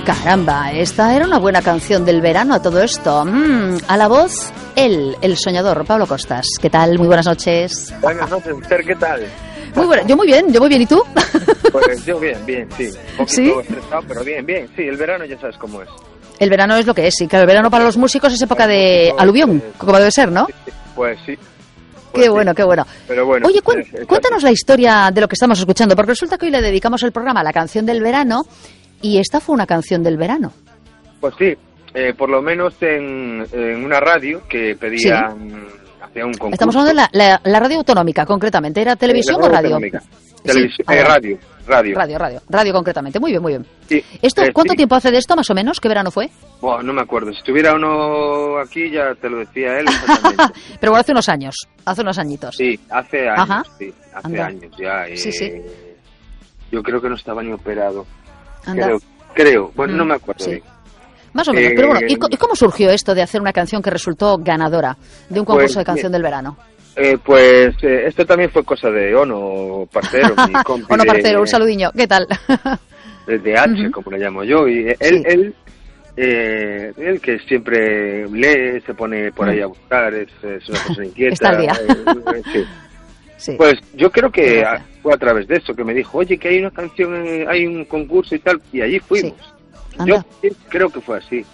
Caramba, esta era una buena canción del verano a todo esto. A la voz, el soñador, Pablo Costas. ¿Qué tal? Muy buenas noches. Buenas noches, Esther, ¿qué tal? Muy buena, yo muy bien, ¿y tú? Pues yo bien, sí. Un poquito estresado, pero bien. Sí, el verano ya sabes cómo es. El verano es lo que es, sí, claro, el verano para los músicos es época de aluvión, como debe ser, ¿no? Pues sí. Qué bueno. Pero bueno. Oye, cuéntanos la historia de lo que estamos escuchando, porque resulta que hoy le dedicamos el programa a la canción del verano, y esta fue una canción del verano. Pues sí, por lo menos en una radio que pedían, hacía un concurso. Estamos hablando de la radio autonómica, concretamente. ¿Era televisión o radio? Televisión, radio concretamente. Muy bien. Sí, ¿Cuánto tiempo hace de esto, más o menos? ¿Qué verano fue? Bueno, no me acuerdo. Si estuviera uno aquí ya te lo decía él exactamente. Pero bueno, hace unos añitos. Sí, hace años. Ajá. Sí, hace años ya. Sí. Yo creo que no estaba ni operado. Anda. Creo. Bueno, no me acuerdo bien. Más o menos, pero bueno, ¿y cómo surgió esto de hacer una canción que resultó ganadora de un concurso de canción del verano? Esto también fue cosa de Ono Parcero, mi compi. Ono Parcero, un saludiño, ¿qué tal? De H, como le llamo yo, y él que siempre lee, se pone por ahí a buscar, es una persona inquieta. Está al día. Sí. Pues yo creo que fue a través de eso, que me dijo, oye, que hay una canción, hay un concurso y tal, y allí fuimos. Sí. Yo creo que fue así.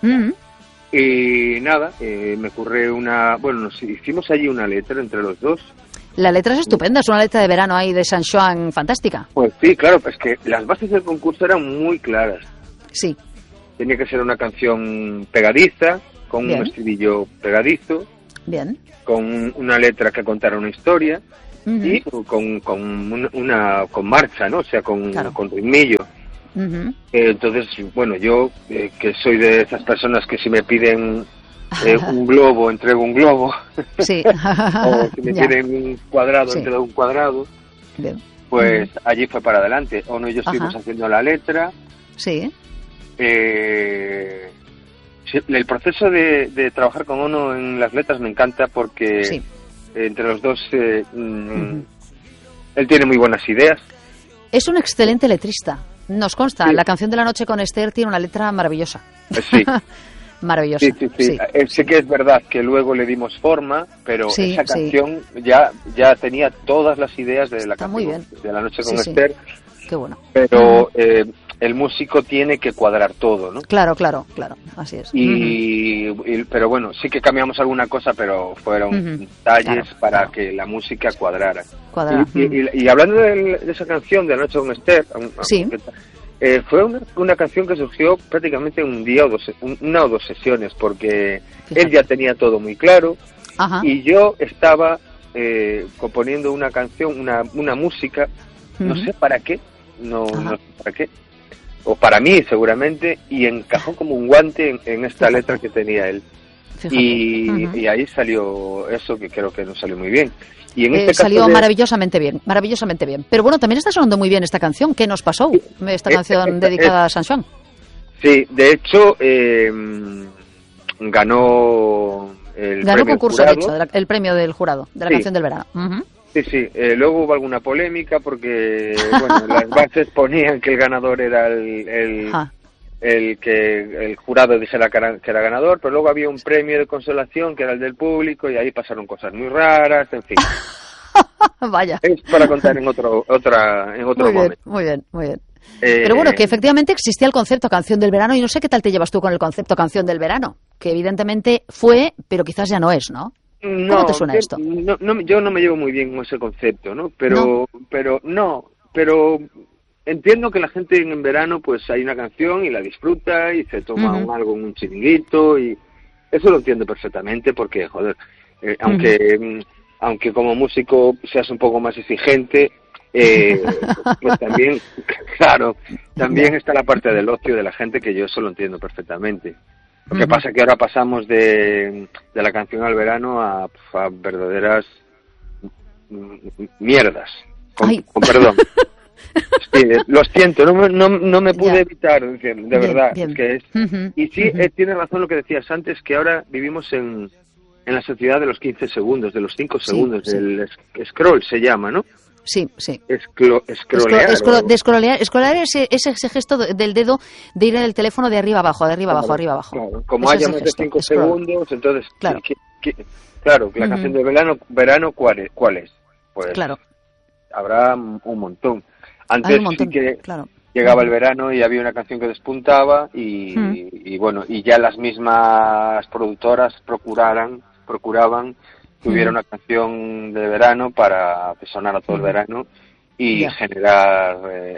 Y nada, me ocurrió nos hicimos allí una letra entre los dos. La letra es estupenda, es una letra de verano ahí de San Juan fantástica. Pues sí, claro, pues que las bases del concurso eran muy claras. Sí. Tenía que ser una canción pegadiza, con un estribillo pegadizo. Bien. Con una letra que contara una historia y con marcha, ¿no? O sea, con ritmillo. Entonces, bueno, yo que soy de esas personas que si me piden un globo, entrego un globo. Sí. O si me piden un cuadrado, entrego un cuadrado. Bien. Pues allí fue para adelante. Ono y yo estuvimos haciendo la letra. Sí. El proceso de trabajar con Ono en las letras me encanta porque entre los dos él tiene muy buenas ideas. Es un excelente letrista, nos consta. Sí. La canción de la noche con Esther tiene una letra maravillosa. Sí. Maravillosa. Sí. Sé que es verdad que luego le dimos forma, pero esa canción ya tenía todas las ideas de la canción muy bien. De la noche con Esther. Qué bueno. Pero el músico tiene que cuadrar todo, ¿no? Claro, así es. Pero bueno, sí que cambiamos alguna cosa, pero fueron detalles para que la música cuadrara. Y hablando de esa canción de La noche con Esther, fue una canción que surgió prácticamente un día o una o dos sesiones, porque él ya tenía todo muy claro y yo estaba componiendo una canción, una música, no sé para qué, no sé para qué, o para mí seguramente, y encajó como un guante en esta letra que tenía él. Y ahí salió eso, que creo que nos salió muy bien. Y en este salió maravillosamente bien. Pero bueno, también está sonando muy bien esta canción. ¿Qué nos pasó? Esta canción dedicada a San Juan. Sí, de hecho, ganó el premio concurso, jurado. de hecho, el premio del jurado, de la canción del verano. Sí. Luego hubo alguna polémica porque, las bases ponían que el ganador era el que el jurado dijera que era ganador, pero luego había un premio de consolación que era el del público y ahí pasaron cosas muy raras, en fin. Vaya. Es para contar en otro momento. Muy bien. Pero bueno, que efectivamente existía el concepto canción del verano y no sé qué tal te llevas tú con el concepto canción del verano, que evidentemente fue, pero quizás ya no es, ¿no? ¿Cómo te suena esto? Yo no me llevo muy bien con ese concepto, ¿no? Pero entiendo que la gente en verano pues hay una canción y la disfruta y se toma algo en un chiringuito y eso lo entiendo perfectamente porque, joder, aunque como músico seas un poco más exigente, pues también, claro, también está la parte del ocio de la gente que yo eso lo entiendo perfectamente. Lo que pasa es que ahora pasamos de la canción al verano a verdaderas mierdas, con perdón. Sí, lo siento, no me pude evitar, de verdad. Es que es, y sí, tiene razón lo que decías antes, que ahora vivimos en la sociedad de los 15 segundos, de los 5 segundos, del scroll se llama, ¿no? Sí, sí. Escrolear es ese gesto del dedo de ir en el teléfono de arriba abajo, de arriba abajo, arriba abajo. Claro. Como haya más de 5 segundos, entonces... Claro. Claro, la canción de verano, ¿cuál es? Pues claro. Habrá un montón. Antes sí que llegaba el verano y había una canción que despuntaba y bueno, y ya las mismas productoras procuraban que hubiera una canción de verano para que sonara todo el verano y generar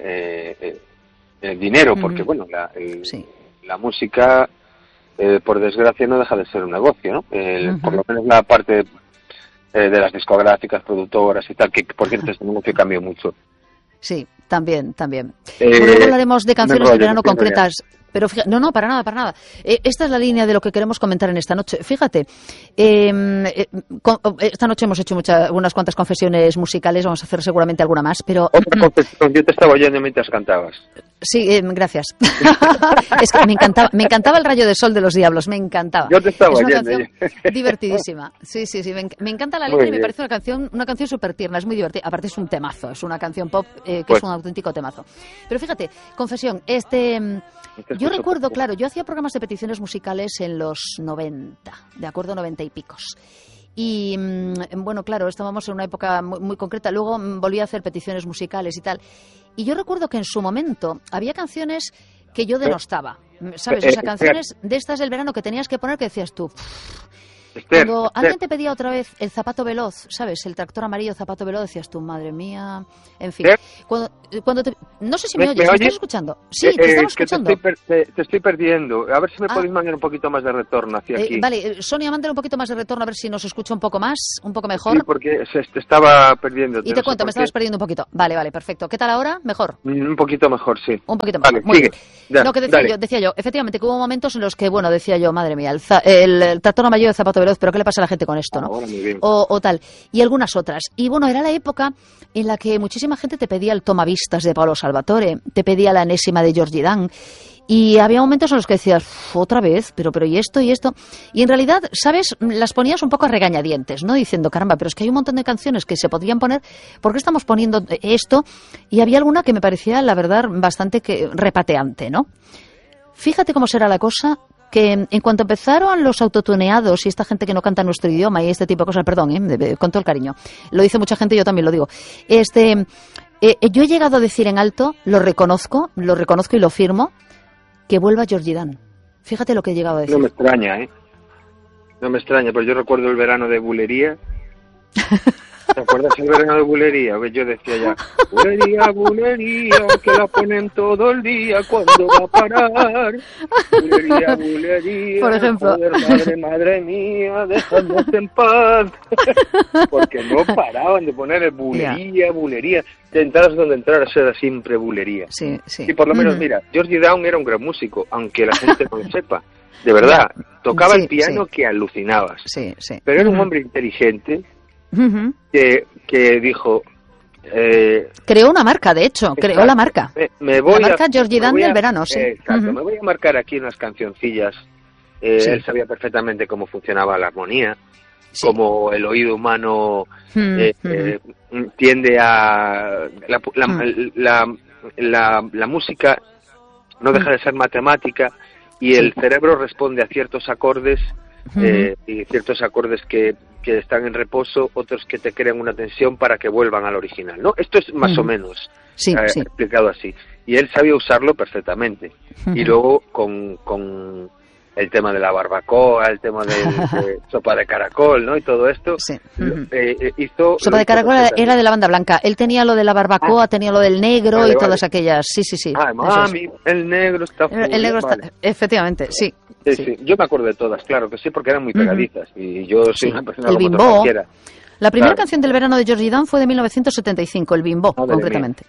dinero, porque bueno, la música... por desgracia no deja de ser un negocio, ¿no? Por lo menos la parte de las discográficas, productoras y tal, que por cierto este negocio cambió mucho. Sí, también. Luego hablaremos de canciones de verano concretas. Pero fíjate, no, para nada. Esta es la línea de lo que queremos comentar en esta noche. Fíjate, esta noche hemos hecho unas cuantas confesiones musicales, vamos a hacer seguramente alguna más, pero... Otra confesión, yo te estaba oyendo mientras cantabas. Sí, gracias. Es que me encantaba El rayo de sol de Los Diablos, me encantaba. Yo te estaba oyendo. Es una canción divertidísima. Sí, me encanta la letra y me parece una canción súper tierna, es muy divertida. Aparte es un temazo, es una canción pop que es un auténtico temazo. Pero fíjate, confesión, yo recuerdo, claro, yo hacía programas de peticiones musicales en los 90, de acuerdo, 90 y picos. Y bueno, claro, estábamos en una época muy concreta. Luego volví a hacer peticiones musicales y tal. Y yo recuerdo que en su momento había canciones que yo denostaba, ¿sabes? O sea, canciones de estas del verano que tenías que poner que decías tú... Cuando alguien te pedía otra vez el zapato veloz, ¿sabes? El tractor amarillo, zapato veloz, decías tú, madre mía, en fin. Cuando no sé si me oyes, ¿me estás escuchando? Sí, te estamos escuchando. Te estoy perdiendo. A ver si me podéis mandar un poquito más de retorno hacia aquí. Vale, Sonia, mándale un poquito más de retorno a ver si nos escucha un poco más, un poco mejor. Sí, porque te estaba perdiendo. Y te cuento, me estabas perdiendo un poquito. Vale, perfecto. ¿Qué tal ahora? ¿Mejor? Un poquito mejor, sí. Un poquito mejor, vale, muy sigue. Bien. No, que decía yo, efectivamente, que hubo momentos en los que, bueno, decía yo, madre mía, el tractor amarillo de zapato veloz, pero ¿qué le pasa a la gente con esto, no? O tal. Y algunas otras. Y bueno, era la época en la que muchísima gente te pedía el Tomavistas de Paolo Salvatore, te pedía la Enésima de Georgie Dan. Y había momentos en los que decías, otra vez, pero ¿y esto y esto? Y en realidad, ¿sabes? Las ponías un poco a regañadientes, ¿no? Diciendo, caramba, pero es que hay un montón de canciones que se podrían poner, ¿por qué estamos poniendo esto? Y había alguna que me parecía, la verdad, bastante repateante, ¿no? Fíjate cómo será la cosa, que en cuanto empezaron los autotuneados y esta gente que no canta nuestro idioma y este tipo de cosas, perdón, con todo el cariño, lo dice mucha gente, yo también lo digo, yo he llegado a decir en alto, lo reconozco y lo firmo, que vuelva Georgie Dan. Fíjate lo que he llegado a decir. No me extraña, no me extraña, pero yo recuerdo el verano de Bulería. ¿Te acuerdas el verano de Bulería? Yo decía ya, Bulería, que la ponen todo el día, ¿cuándo va a parar? Bulería, por ejemplo. Joder, madre mía, déjanos en paz. Porque no paraban de poner el Bulería. De entraras donde entraras era siempre Bulería. Sí. Y por lo menos, mira, Georgie Dan era un gran músico, aunque la gente no lo sepa. De verdad, tocaba el piano que alucinabas. Sí. Pero era un hombre inteligente. Que dijo... creó una marca, de hecho, creó la marca. La marca Georgie Dan del verano, sí. Exacto, me voy a marcar aquí unas cancioncillas. Él sabía perfectamente cómo funcionaba la armonía, cómo el oído humano tiende a... La música no deja de ser matemática y el cerebro responde a ciertos acordes y ciertos acordes que están en reposo, otros que te crean una tensión para que vuelvan al original, ¿no? Esto es más o menos explicado así. Y él sabía usarlo perfectamente. Y luego con el tema de la barbacoa, el tema de sopa de caracol, ¿no? Y todo esto. Hizo... Sopa de caracol era de la banda blanca. Él tenía lo de la barbacoa, tenía lo del negro y todas aquellas. Sí. Mami, el negro está... El negro está... Efectivamente, sí. Sí. Yo me acuerdo de todas, claro que sí, porque eran muy pegadizas. Y yo soy una persona el como Bimbo. cualquiera. La primera canción del verano de Georgie Dan fue de 1975, el Bimbo, concretamente.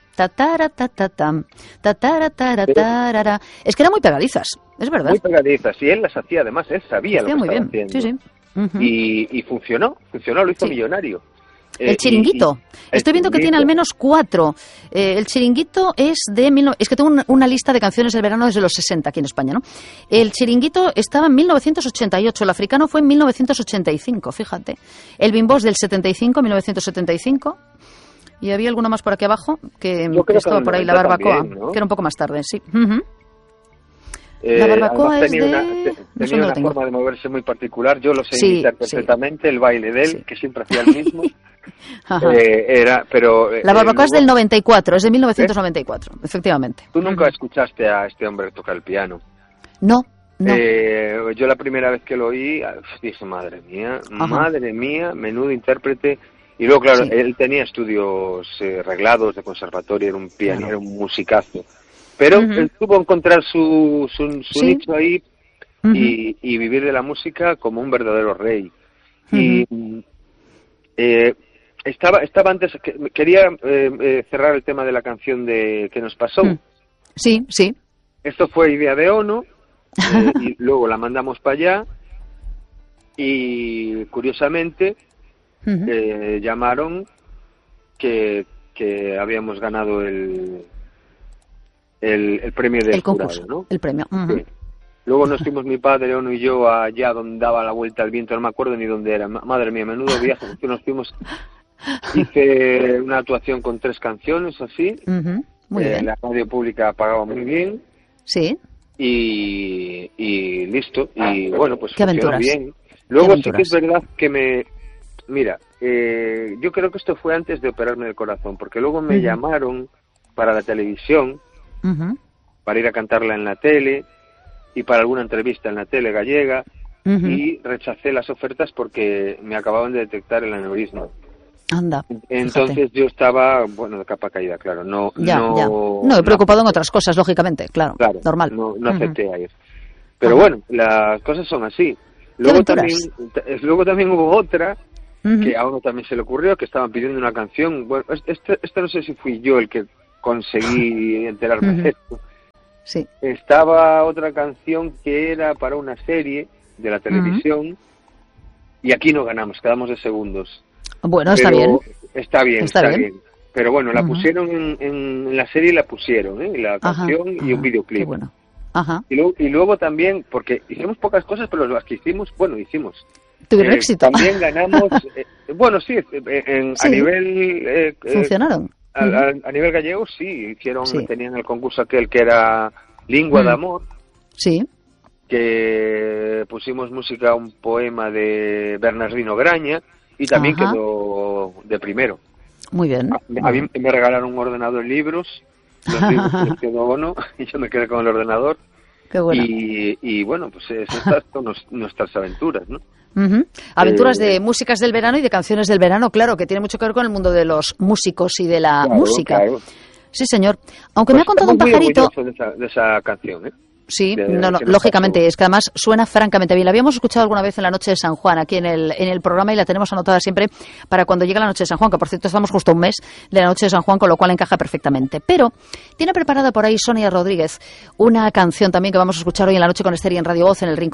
Es que eran muy pegadizas, es verdad. Muy pegadizas, y él las hacía, además, él sabía lo que estaba haciendo. Sí. Y funcionó, lo hizo millonario. El Chiringuito. Estoy viendo que tiene al menos 4. El Chiringuito es de... Es que tengo una lista de canciones del verano desde los 60 aquí en España, ¿no? El Chiringuito estaba en 1988. El Africano fue en 1985, fíjate. El Bimbo es del 75, 1975. Y había alguno más por aquí abajo, que estaba por ahí, la barbacoa, también, ¿no? Que era un poco más tarde, sí. La barbacoa es tenía una forma de moverse muy particular, yo lo sé imitar perfectamente, el baile de él, que siempre hacía el mismo. La barbacoa es del 94, es de 1994, efectivamente. ¿Tú nunca escuchaste a este hombre tocar el piano? No. Yo la primera vez que lo oí, dije, madre mía, menudo intérprete. Y luego, claro, él tenía estudios reglados de conservatorio, era un pianista, era un musicazo. Pero él tuvo que encontrar su nicho ahí y vivir de la música como un verdadero rey. Y estaba antes, quería cerrar el tema de la canción que nos pasó. Sí. Esto fue idea de Ono, y luego la mandamos para allá y curiosamente llamaron que habíamos ganado el premio del concurso, jurado, ¿no? El premio. Sí. Luego nos fuimos mi padre, Ono y yo allá donde daba la vuelta al viento, no me acuerdo ni dónde era. Madre mía, menudo viaje, que nos fuimos. Hice una actuación con 3 canciones, así. Muy bien. La radio pública pagaba muy bien. Sí. Y listo. Y bueno, pues ¿Qué funcionó aventuras? bien. Luego sí que es verdad que Mira, yo creo que esto fue antes de operarme el corazón, porque luego me llamaron para la televisión, para ir a cantarla en la tele y para alguna entrevista en la tele gallega, y rechacé las ofertas porque me acababan de detectar el aneurisma. Anda. Entonces fíjate. Yo estaba, de capa caída, claro. No he preocupado en otras cosas, lógicamente, claro normal. No acepté a ir. Pero bueno, las cosas son así. Luego también hubo otra que a uno también se le ocurrió, que estaban pidiendo una canción. Bueno, esta no sé si fui yo el que conseguí enterarme de esto. Sí. Estaba otra canción que era para una serie de la televisión y aquí no ganamos, quedamos de segundos. Bueno, está bien. Está bien. Pero bueno, la pusieron en la serie, la pusieron, la canción y un videoclip. Qué bueno. Y luego también, porque hicimos pocas cosas, pero las que hicimos. Tuvieron éxito. También ganamos, a nivel... ¿Funcionaron? A nivel gallego tenían el concurso aquel que era Lingua de Amor. Sí. Que pusimos música a un poema de Bernardino Graña y también quedó de primero. Muy bien. A mí me regalaron un ordenador y libros, los libros quedó Ono y yo me quedé con el ordenador. Qué bueno. Y bueno, pues estas son nuestras aventuras, ¿no? Aventuras de músicas del verano y de canciones del verano, claro, que tiene mucho que ver con el mundo de los músicos y de la música. Claro. Sí, señor. Aunque me ha contado un pajarito... de esa canción, ¿eh? Sí, lógicamente, es que además suena francamente bien. La habíamos escuchado alguna vez en la noche de San Juan, aquí en el programa, y la tenemos anotada siempre para cuando llegue la noche de San Juan, que por cierto estamos justo un mes de la noche de San Juan, con lo cual encaja perfectamente. Pero tiene preparada por ahí Sonia Rodríguez una canción también que vamos a escuchar hoy en la noche con Esther y en Radio Voz, en el Rincón